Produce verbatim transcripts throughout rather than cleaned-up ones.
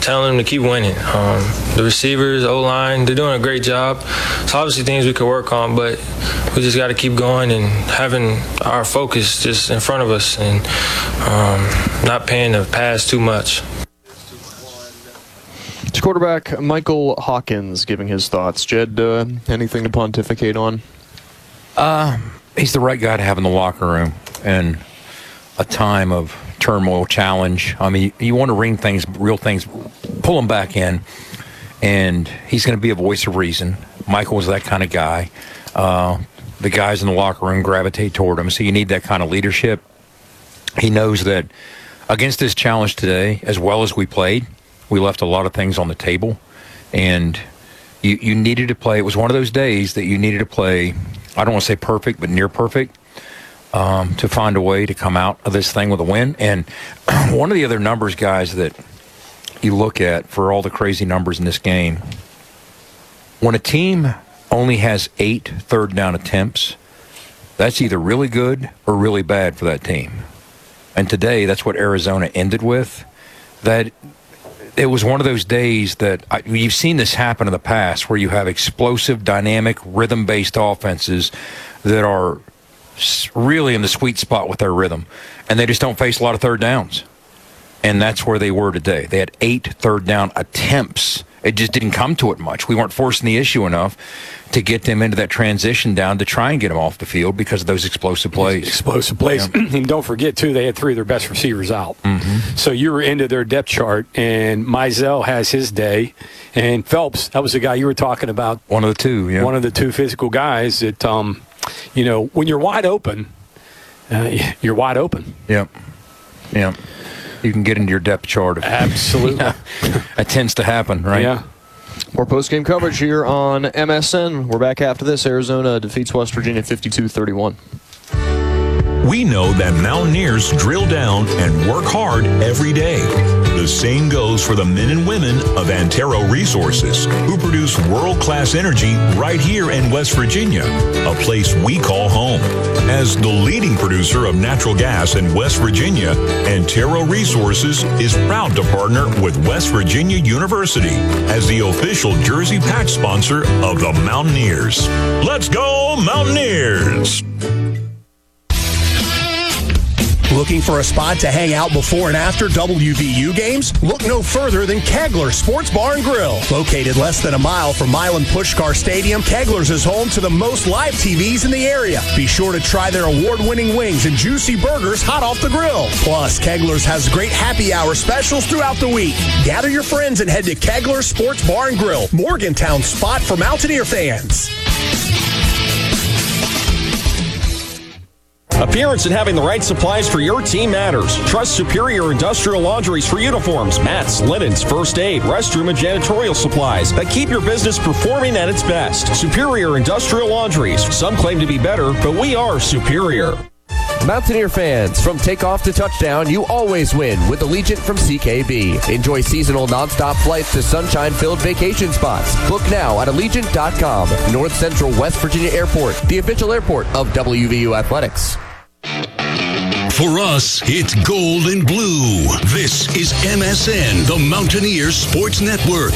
telling them to keep winning. Um, the receivers, O-line, they're doing a great job. So obviously things we could work on, but we just got to keep going and having our focus just in front of us and um, not paying the pass too much. It's quarterback Michael Hawkins giving his thoughts. Jed, uh, anything to pontificate on? Uh, he's the right guy to have in the locker room in a time of turmoil, challenge. I mean, you want to ring things, real things, pull them back in, and he's going to be a voice of reason. Michael was that kind of guy. Uh, the guys in the locker room gravitate toward him, so you need that kind of leadership. He knows that against this challenge today, as well as we played, we left a lot of things on the table, and you, you needed to play. It was one of those days that you needed to play, I don't want to say perfect, but near perfect, um, to find a way to come out of this thing with a win. And one of the other numbers, guys, that you look at for all the crazy numbers in this game, when a team only has eight third down attempts, that's either really good or really bad for that team. And today, that's what Arizona ended with. That it was one of those days that I, you've seen this happen in the past where you have explosive, dynamic, rhythm-based offenses that are really in the sweet spot with their rhythm, and they just don't face a lot of third downs. And that's where they were today. They had eight third down attempts. It just didn't come to it much. We weren't forcing the issue enough to get them into that transition down to try and get them off the field because of those explosive plays. Explosive plays. Yeah. And don't forget, too, they had three of their best receivers out. Mm-hmm. So you were into their depth chart, and Mizell has his day. And Phelps, that was the guy you were talking about. One of the two, yeah. One of the two physical guys that, um, you know, when you're wide open, uh, you're wide open. Yep. Yep. You can get into your depth chart. Absolutely. Yeah. That tends to happen, right? Yeah. More post-game coverage here on M S N. We're back after this. Arizona defeats West Virginia fifty-two thirty-one. We know that Mountaineers drill down and work hard every day. The same goes for the men and women of Antero Resources, who produce world-class energy right here in West Virginia, a place we call home. As the leading producer of natural gas in West Virginia, Antero Resources is proud to partner with West Virginia University as the official jersey patch sponsor of the Mountaineers. Let's go, Mountaineers! Looking for a spot to hang out before and after W V U games? Look no further than Kegler Sports Bar and Grill. Located less than a mile from Milan Puskar Stadium, Kegler's is home to the most live T Vs in the area. Be sure to try their award-winning wings and juicy burgers hot off the grill. Plus, Kegler's has great happy hour specials throughout the week. Gather your friends and head to Kegler Sports Bar and Grill, Morgantown's spot for Mountaineer fans. Appearance and having the right supplies for your team matters. Trust Superior Industrial Laundries for uniforms, mats, linens, first aid, restroom, and janitorial supplies that keep your business performing at its best. Superior Industrial Laundries. Some claim to be better, but we are superior. Mountaineer fans, from takeoff to touchdown, you always win with Allegiant from C K B. Enjoy seasonal nonstop flights to sunshine-filled vacation spots. Book now at Allegiant dot com. North Central West Virginia Airport, the official airport of W V U Athletics. For us, it's gold and blue. This is M S N, the Mountaineers Sports Network.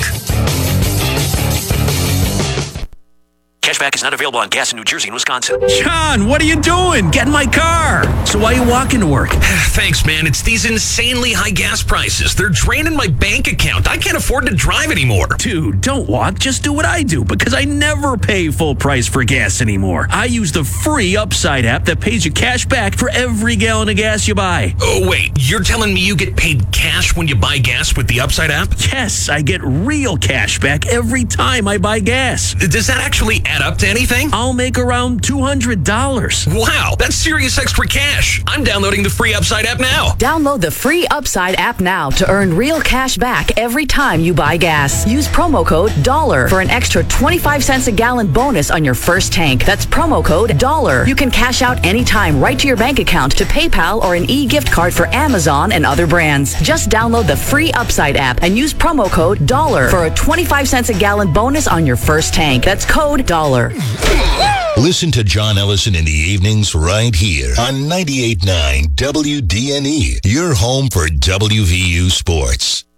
Cashback is not available on gas in New Jersey and Wisconsin. John, what are you doing? Get in my car. So why are you walking to work? Thanks, man. It's these insanely high gas prices. They're draining my bank account. I can't afford to drive anymore. Dude, don't walk. Just do what I do, because I never pay full price for gas anymore. I use the free Upside app that pays you cash back for every gallon of gas you buy. Oh, wait. You're telling me you get paid cash when you buy gas with the Upside app? Yes, I get real cash back every time I buy gas. Does that actually add up to anything? I'll make around two hundred dollars. Wow, that's serious extra cash. I'm downloading the free Upside app now. Download the free Upside app now to earn real cash back every time you buy gas. Use promo code DOLLAR for an extra twenty-five cents a gallon bonus on your first tank. That's promo code DOLLAR. You can cash out anytime right to your bank account, to PayPal, or an e-gift card for Amazon and other brands. Just download the free Upside app and use promo code DOLLAR for a twenty-five cents a gallon bonus on your first tank. That's code DOLLAR. Listen to John Ellison in the evenings right here on ninety-eight point nine W D N E, your home for W V U Sports.